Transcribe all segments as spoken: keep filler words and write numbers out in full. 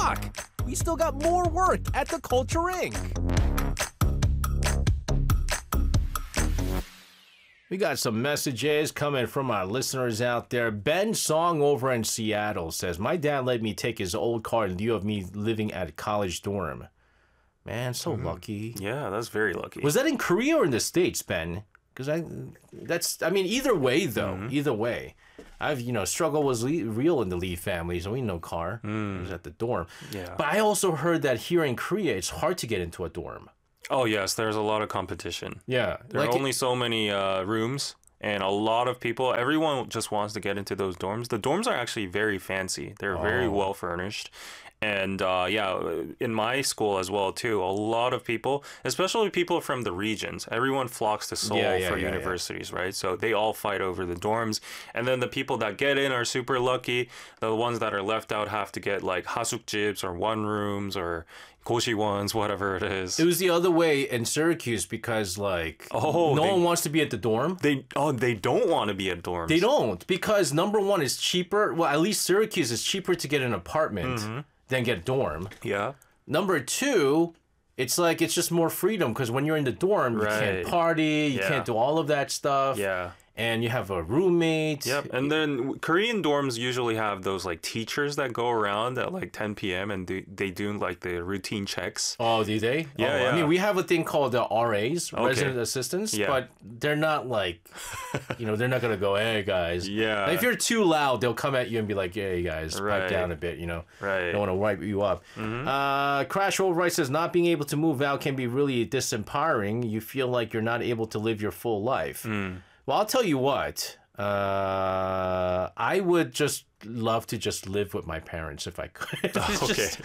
o'clock. We still got more work at the Culture Incorporated. We got some messages coming from our listeners out there. Ben Song over in Seattle says, my dad let me take his old car in lieu of me living at a college dorm. Man, so mm. lucky. Yeah, that's very lucky. Was that in Korea or in the States, Ben? Because I, that's, I mean, either way, though, mm-hmm. either way. I've, you know, struggle was le- real in the Lee family, so we no car. Mm. It was at the dorm. Yeah. But I also heard that here in Korea, it's hard to get into a dorm. Oh, yes, there's a lot of competition. Yeah. There like are only it, so many uh, rooms, and a lot of people, everyone just wants to get into those dorms. The dorms are actually very fancy. They're oh. very well furnished. And uh, yeah, in my school as well, too, a lot of people, especially people from the regions, everyone flocks to Seoul yeah, yeah, for yeah, universities, yeah. right? So they all fight over the dorms. And then the people that get in are super lucky. The ones that are left out have to get like hasukjibs or one rooms or goshi-wons, whatever it is. It was the other way in Syracuse because like oh, no they, one wants to be at the dorm. They oh they don't want to be at dorms. They don't because number one is cheaper. Well, at least Syracuse is cheaper to get an apartment. Mm-hmm. Then get a dorm. Yeah. Number two, it's like it's just more freedom because when you're in the dorm, right. you can't party, you yeah. can't do all of that stuff. Yeah. And you have a roommate. Yep. And then Korean dorms usually have those like teachers that go around at like ten p.m. and do, they do like the routine checks. Oh, do they? Yeah, oh, yeah. I mean, we have a thing called the R As, okay. resident assistants, yeah. but they're not like, you know, they're not going to go, hey, guys. Yeah. Like, if you're too loud, they'll come at you and be like, hey, guys, right. pipe down a bit, you know. Right. Don't want to wipe you up. Mm-hmm. Uh, Crash Overwright says, not being able to move out can be really disempowering. You feel like you're not able to live your full life. Mm. Well, I'll tell you what. Uh, I would just love to just live with my parents if I could. Oh, okay. Just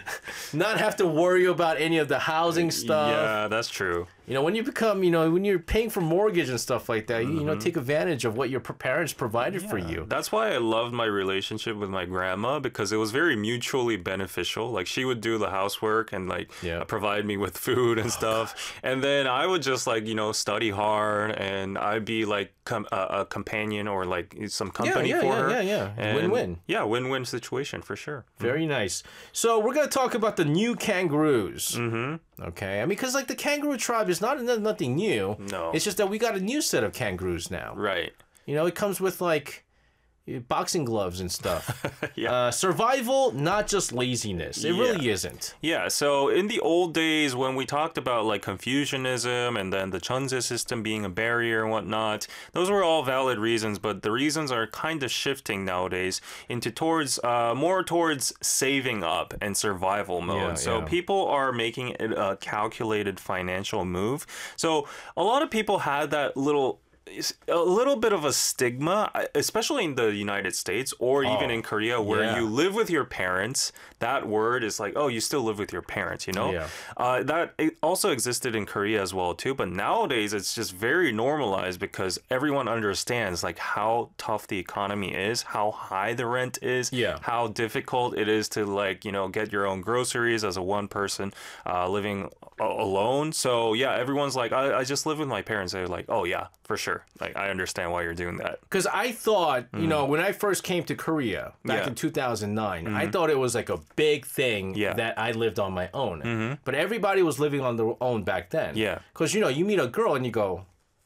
not have to worry about any of the housing stuff. Yeah, that's true. You know, when you become, you know, when you're paying for mortgage and stuff like that, mm-hmm. you, you know, take advantage of what your parents provided yeah. for you. That's why I loved my relationship with my grandma because it was very mutually beneficial. Like she would do the housework and like yeah. provide me with food and stuff. And then I would just like, you know, study hard and I'd be like com- a, a companion or like some company yeah, yeah, for yeah, her. Yeah, yeah, yeah. Win-win. Yeah, win-win situation for sure. Very mm-hmm. nice. So we're going to talk about the new kangaroos. Mm-hmm. Okay. I mean, because like the kangaroo tribe is not nothing new. No. It's just that we got a new set of kangaroos now. Right. You know, it comes with like boxing gloves and stuff. yeah. Uh, survival, not just laziness. It yeah. really isn't. Yeah. So in the old days when we talked about like Confucianism and then the Chunse system being a barrier and whatnot, those were all valid reasons, but the reasons are kind of shifting nowadays into towards uh, more towards saving up and survival mode. Yeah, so yeah. people are making it a calculated financial move. So a lot of people had that little a little bit of a stigma, especially in the United States or oh, even in Korea, where yeah. you live with your parents. That word is like, oh, you still live with your parents, you know? Yeah. Uh, that it also existed in Korea as well, too. But nowadays, it's just very normalized because everyone understands like how tough the economy is, how high the rent is, yeah. how difficult it is to like, you know, get your own groceries as a one person uh, living a- alone. So yeah, everyone's like, I-, I just live with my parents. They're like, oh yeah, for sure. Like, I understand why you're doing that. Because I thought, Mm. you know, when I first came to Korea back Yeah. in two thousand nine, Mhm. I thought it was like a big thing Yeah. that I lived on my own. Mhm. But everybody was living on their own back then. Yeah. Because, you know, you meet a girl and you go,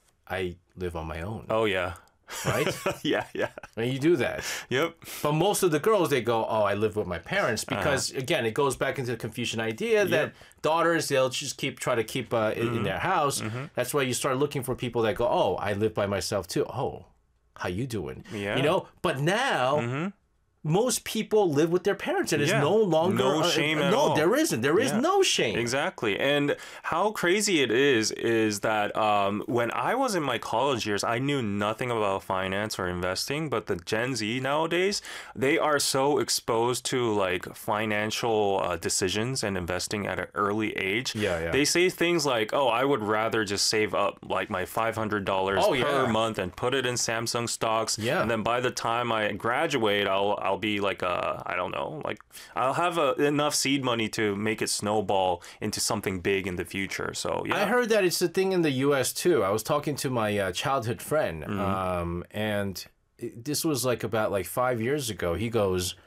I live on my own. Oh, yeah. Right? yeah, yeah. And you do that. Yep. But most of the girls, they go, oh, I live with my parents. Because, uh-huh. again, it goes back into the Confucian idea that Yep. daughters, they'll just keep try to keep uh, in, Mm-hmm. in their house. Mhm. That's why you start looking for people that go, oh, I live by myself too. Oh, how you doing? Yeah. You know? But now... Mhm. most people live with their parents and it's Yeah. no longer No uh, shame uh, at no all. there isn't there is Yeah. no shame. Exactly. And how crazy it is is that um, when I was in my college years, I knew nothing about finance or investing, but the Gen Z nowadays, they are so exposed to like financial uh, decisions and investing at an early age. Yeah, yeah. They say things like, oh, I would rather just save up like my five hundred dollars Oh, per yeah. month and put it in Samsung stocks. Yeah. And then by the time I graduate, I'll I'll be like a, I don't know, like I'll have a, enough seed money to make it snowball into something big in the future. So yeah, I heard that it's a thing in the U S too. I was talking to my uh, childhood friend, Mm-hmm. um, and it- this was like about like five years ago. He goes,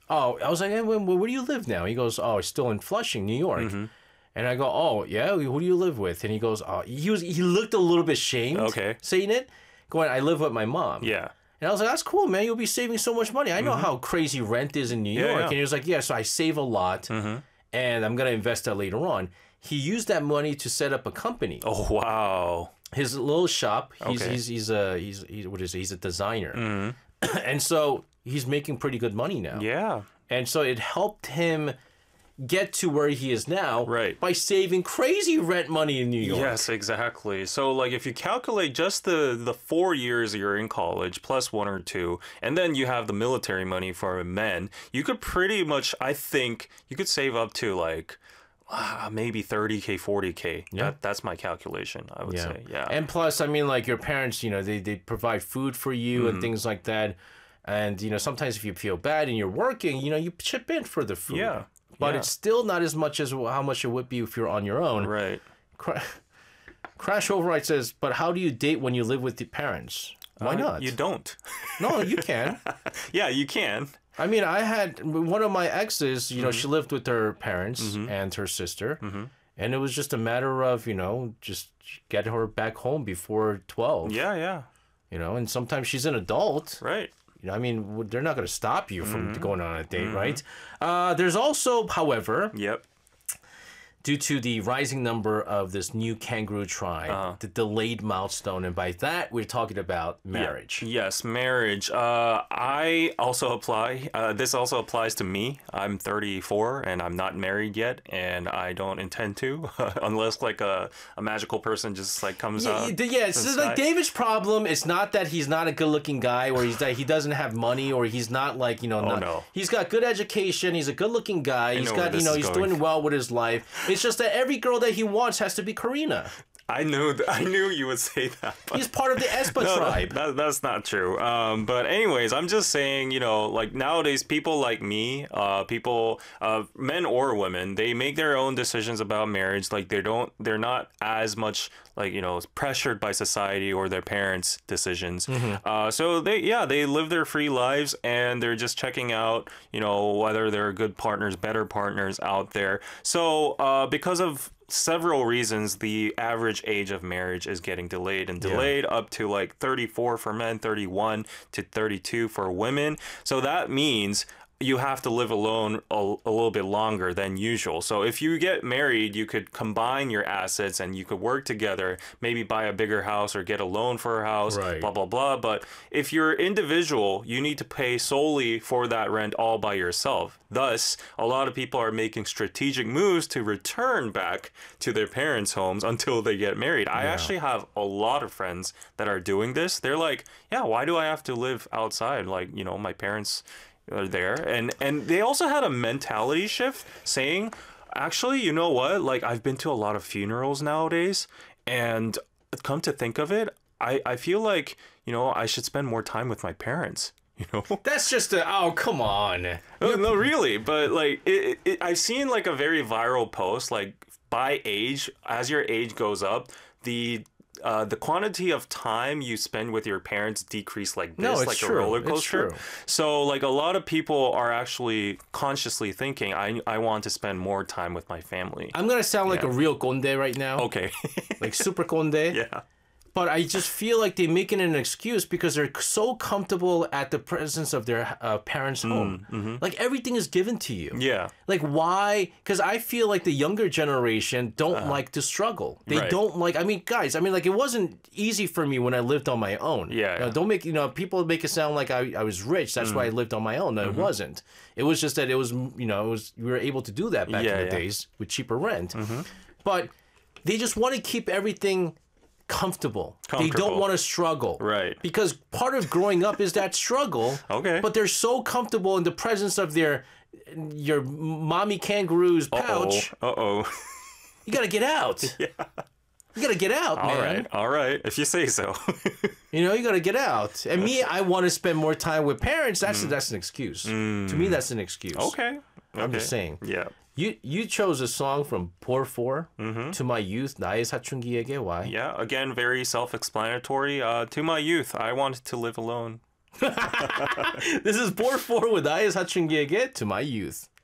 oh, I was like, hey, where, where do you live now? He goes, oh, it's still in Flushing, New York. Mm-hmm. And I go, oh, yeah, who do you live with? And he goes, oh, he was he looked a little bit shamed Okay. saying it, going, I live with my mom. Yeah. And I was like, that's cool, man. You'll be saving so much money. I know how crazy rent is in New Yeah, York. yeah. And he was like, yeah, so I save a lot, Mm-hmm. and I'm going to invest that later on. He used that money to set up a company. Oh wow. His little shop. He's Okay. he's he's a he's, he's what is it? He's a designer, Mm-hmm. and so he's making pretty good money now. Yeah. And so it helped him get to where he is now, Right. by saving crazy rent money in New York. Yes, exactly. So like if you calculate just the the four years you're in college plus one or two, and then you have the military money for men, you could pretty much, I think, you could save up to like uh, maybe thirty K, forty K. Yeah. That, that's my calculation, I would Yeah. say. Yeah. And plus, I mean, like your parents, you know, they, they provide food for you Mm-hmm. and things like that. And, you know, sometimes if you feel bad and you're working, you know, you chip in for the food. Yeah. But Yeah. it's still not as much as how much it would be if you're on your own. Right. Cra- Crash Override says, but how do you date when you live with the parents? Why Uh, not? You don't. No, you can. Yeah, you can. I mean, I had one of my exes, you know, Mm-hmm. she lived with her parents and her sister. And it was just a matter of, you know, just get her back home before twelve. Yeah, yeah. You know, and sometimes she's an adult. Right. You know, I mean, w- they're not going to stop you from Mm-hmm. going on a date, right? Uh, there's also, however, Yep. due to the rising number of this new kangaroo tribe, Uh-huh. the delayed milestone, and by that we're talking about Yeah. marriage. Yes, marriage. Uh, I also apply. Uh, this also applies to me. I'm thirty-four and I'm not married yet, and I don't intend to, unless like a, a magical person just like comes Yeah, out. y- yeah, it's from just the like sky. David's problem. It's not that he's not a good-looking guy, or he's that he doesn't have money, or he's not like you know. not, Oh, no. He's got good education. He's a good-looking guy. He's know where got you this know. is He's going. doing well with his life. It's just that every girl that he wants has to be Karina. I knew. Th- I knew you would say that. but- He's part of the Espa No, tribe. that, that's not true. Um, but anyways, I'm just saying, you know, like nowadays, people like me, uh, people, uh, men or women, they make their own decisions about marriage. Like they don't, they're not as much like you know pressured by society or their parents' decisions. Uh, so they, yeah, they live their free lives and they're just checking out, you know, whether there are good partners, better partners out there. So uh, because of several reasons, the average age of marriage is getting delayed and delayed up to like thirty-four for men, thirty-one to thirty-two for women. So that means you have to live alone a, a little bit longer than usual. So if you get married, you could combine your assets and you could work together, maybe buy a bigger house or get a loan for a house, Right. blah, blah, blah. But if you're individual, you need to pay solely for that rent all by yourself. Thus, a lot of people are making strategic moves to return back to their parents' homes until they get married. I actually have a lot of friends that are doing this. They're like, yeah, why do I have to live outside? Like, you know, my parents are there. And and they also had a mentality shift saying, actually, you know what? Like, I've been to a lot of funerals nowadays, and come to think of it, I, I feel like, you know, I should spend more time with my parents. You know? That's just a oh come on. No, no, really, but like it, it, it, I've seen like a very viral post. Like by age, as your age goes up, the uh, the quantity of time you spend with your parents decrease like this, No, it's like true. a roller It's coaster. true. So like a lot of people are actually consciously thinking, I I want to spend more time with my family. I'm gonna sound like Yeah. a real conde right now, Okay. like super conde. Yeah. But I just feel like they're making an excuse because they're so comfortable at the presence of their uh, parents' home. Like everything is given to you. Mm, mm-hmm. Yeah. Like why? Because I feel like the younger generation don't like to struggle. They Right. don't like. I mean, guys. I mean, like it wasn't easy for me when I lived on my own. Yeah, You know, yeah. don't make you know people make it sound like I, I was rich. That's Mm. why I lived on my own. No, it wasn't. It was just that it was you know it was we were able to do that back Yeah, in the yeah. days with cheaper rent. But they just want to keep everything comfortable. They don't Comfortable. want to struggle. Right. Because part of growing up is that struggle. Okay. But they're so comfortable in the presence of their your mommy kangaroo's pouch. Uh oh. You got to get out. Yeah. You got to get out, man. All right. All right. If you say so. You know, you got to get out. And me, I want to spend more time with parents. That's that's an excuse. To me, that's an excuse. Okay. I'm okay. just saying. Yeah. You you chose a song from Poor Four, To My Youth, 나의 사춘기에게. Why? Yeah, again, very self-explanatory. Uh, to my youth, I wanted to live alone This is four four with 아이의 사춘기에게 to my youth.